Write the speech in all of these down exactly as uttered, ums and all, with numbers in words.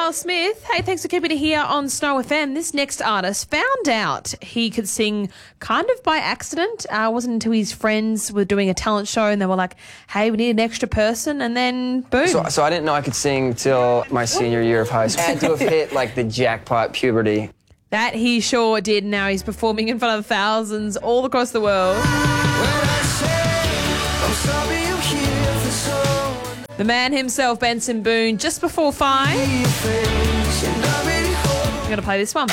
Miles Smith. Hey, thanks for keeping it here on Snow F M. This next artist found out he could sing kind of by accident. Uh, it wasn't until his friends were doing a talent show and they were like, hey, we need an extra person, and then boom. So, so I didn't know I could sing till my senior year of high school. I had to have hit like the jackpot puberty. That he sure did. Now he's performing in front of thousands all across the world. The man himself, Benson Boone, just before five. I'm going to play this one.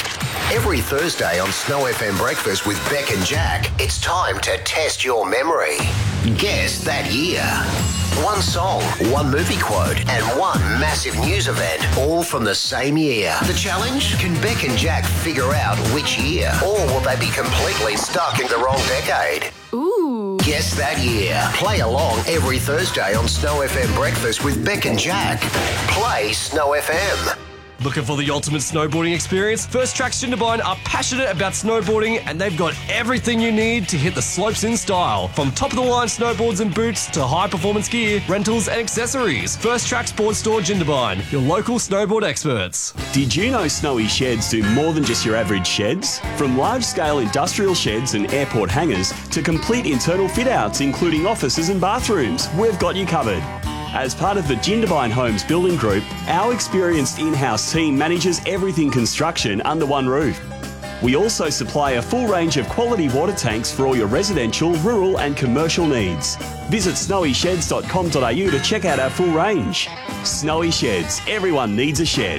Every Thursday on Snow F M Breakfast with Beck and Jack, it's time to test your memory. Guess that year. One song, one movie quote, and one massive news event, all from the same year. The challenge? Can Beck and Jack figure out which year? Or will they be completely stuck in the wrong decade? Ooh. Guess that year. Play along every Thursday on Snow F M Breakfast with Beck and Jack. Play Snow F M. Looking for the ultimate snowboarding experience? First Tracks Jindabyne are passionate about snowboarding, and they've got everything you need to hit the slopes in style. From top-of-the-line snowboards and boots to high-performance gear, rentals and accessories. First Tracks Board Store Jindabyne, your local snowboard experts. Did you know Snowy Sheds do more than just your average sheds? From large-scale industrial sheds and airport hangars to complete internal fit-outs including offices and bathrooms, we've got you covered. As part of the Jindabyne Homes Building Group, our experienced in-house team manages everything construction under one roof. We also supply a full range of quality water tanks for all your residential, rural and commercial needs. Visit snowy sheds dot com dot a u to check out our full range. Snowy Sheds, everyone needs a shed.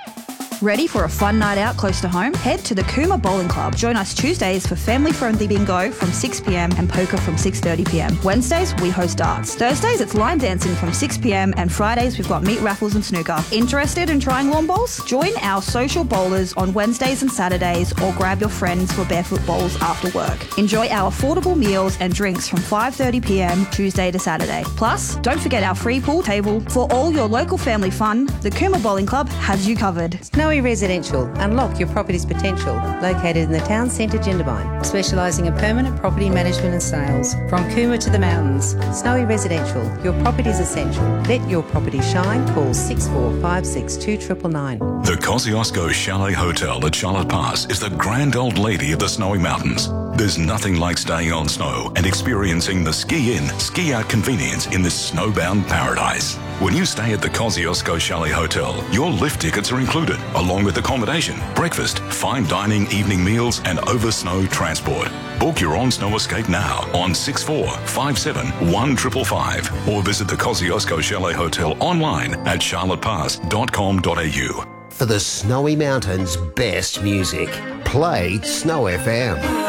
Ready for a fun night out close to home? Head to the Cooma Bowling Club. Join us Tuesdays for family-friendly bingo from six p m and poker from six thirty p m. Wednesdays, we host darts. Thursdays, it's line dancing from six p m and Fridays, we've got meat raffles and snooker. Interested in trying lawn bowls? Join our social bowlers on Wednesdays and Saturdays, or grab your friends for barefoot bowls after work. Enjoy our affordable meals and drinks from five thirty p m Tuesday to Saturday. Plus, don't forget our free pool table. For all your local family fun, the Cooma Bowling Club has you covered. Snowy Residential. Unlock your property's potential. Located in the town centre, Jindabyne. Specialising in permanent property management and sales. From Cooma to the mountains. Snowy Residential. Your property's essential. Let your property shine. Call six four five six two nine nine nine. The Kosciuszko Chalet Hotel at Charlotte Pass is the grand old lady of the snowy mountains. There's nothing like staying on snow and experiencing the ski-in, ski-out convenience in this snowbound paradise. When you stay at the Kosciuszko Chalet Hotel, your lift tickets are included, along with accommodation, breakfast, fine dining, evening meals, and over-snow transport. Book your own snow escape now on six four five seven one five five five or visit the Kosciuszko Chalet Hotel online at charlotte pass dot com dot a u. For the Snowy Mountains' best music, play Snow F M.